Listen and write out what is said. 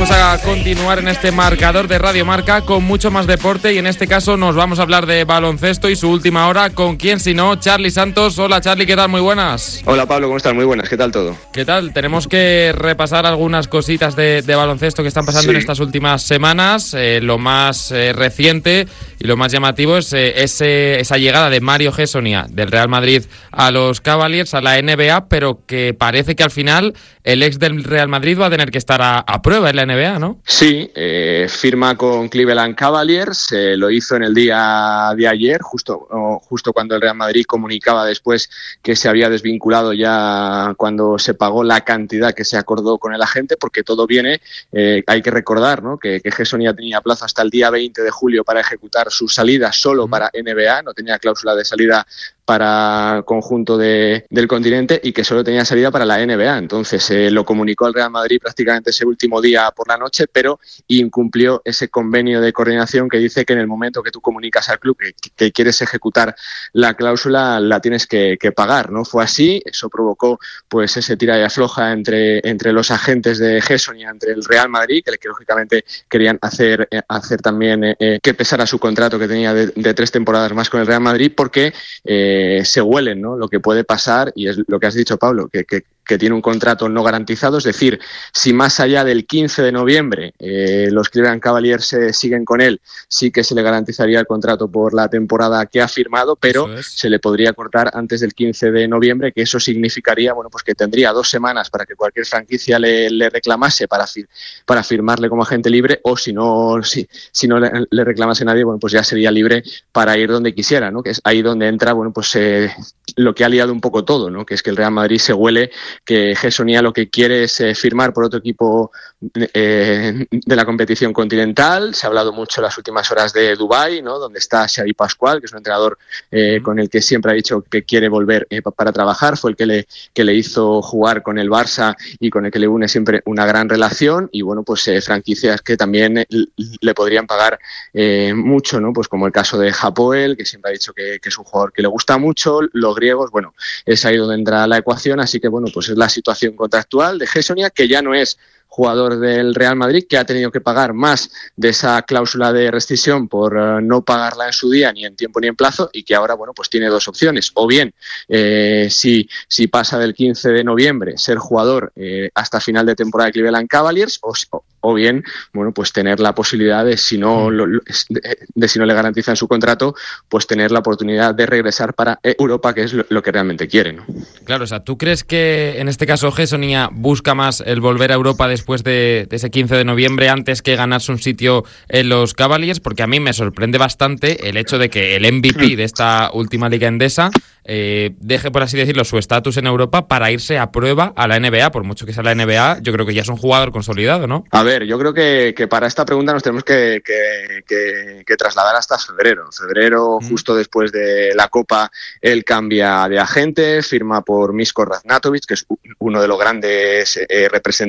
vamos a continuar en este marcador de Radio Marca con mucho más deporte y en este caso nos vamos a hablar de baloncesto y su última hora. ¿Con quién si no? Charly Santos. Hola Charly, ¿qué tal? Muy buenas. Hola Pablo, ¿cómo estás? Muy buenas, ¿qué tal todo? ¿Qué tal? Tenemos que repasar algunas cositas de baloncesto que están pasando en estas últimas semanas. Lo más reciente y lo más llamativo es esa llegada de Mario Hezonja del Real Madrid a los Cavaliers, a la NBA, pero que parece que al final el ex del Real Madrid va a tener que estar a prueba en la NBA, ¿no? Sí, firma con Cleveland Cavaliers, lo hizo en el día de ayer, justo cuando el Real Madrid comunicaba después que se había desvinculado ya cuando se pagó la cantidad que se acordó con el agente, porque todo viene, hay que recordar, ¿no? que Hezonja tenía plazo hasta el día 20 de julio para ejecutar su salida solo para NBA, no tenía cláusula de salida para conjunto del continente y que solo tenía salida para la NBA. Entonces lo comunicó el Real Madrid prácticamente ese último día por la noche, pero incumplió ese convenio de coordinación que dice que en el momento que tú comunicas al club que quieres ejecutar la cláusula la tienes que pagar. No fue así, eso provocó pues ese tira y afloja entre los agentes de Hezonja, entre el Real Madrid, que lógicamente querían hacer también que pesara su contrato que tenía de 3 temporadas más con el Real Madrid, porque se huelen, ¿no? Lo que puede pasar, y es lo que has dicho, Pablo, que tiene un contrato no garantizado, es decir, si más allá del 15 de noviembre los Cleveland Cavaliers siguen con él, sí que se le garantizaría el contrato por la temporada que ha firmado, pero se le podría cortar antes del 15 de noviembre, que eso significaría, bueno, pues que tendría 2 semanas para que cualquier franquicia le reclamase para firmarle como agente libre, o si no le reclamase nadie, bueno, pues ya sería libre para ir donde quisiera, ¿no? Que es ahí donde entra, bueno, pues lo que ha liado un poco todo, ¿no? Que es que el Real Madrid se huele que Hezonja lo que quiere es firmar por otro equipo de la competición continental. Se ha hablado mucho en las últimas horas de Dubái, ¿no? Donde está Xavi Pascual, que es un entrenador con el que siempre ha dicho que quiere volver para trabajar. Fue el que le hizo jugar con el Barça y con el que le une siempre una gran relación. Y bueno, pues franquicias que también le podrían pagar mucho, ¿no? Pues como el caso de Hapoel, que siempre ha dicho que es un jugador que le gusta mucho. Los griegos, bueno, es ahí donde entra la ecuación. Así que bueno, pues es la situación contractual de Hezonja, que ya no es jugador del Real Madrid, que ha tenido que pagar más de esa cláusula de rescisión por no pagarla en su día, ni en tiempo ni en plazo, y que ahora, bueno, pues tiene 2 opciones. O bien, si pasa del 15 de noviembre, ser jugador hasta final de temporada de Cleveland Cavaliers, o bien, bueno, pues tener la posibilidad de si no le garantizan su contrato, pues tener la oportunidad de regresar para Europa, que es lo que realmente quiere, ¿no? Claro, o sea, ¿tú crees que en este caso Hezonja busca más el volver a Europa después de ese 15 de noviembre antes que ganarse un sitio en los Cavaliers? Porque a mí me sorprende bastante el hecho de que el MVP de esta última liga endesa deje, por así decirlo, su estatus en Europa para irse a prueba a la NBA. Por mucho que sea la NBA, yo creo que ya es un jugador consolidado, ¿no? A ver, yo creo que para esta pregunta nos tenemos que trasladar hasta febrero. En febrero, justo después de la Copa, él cambia de agente, firma por Misko Raznatovic, que es uno de los grandes representantes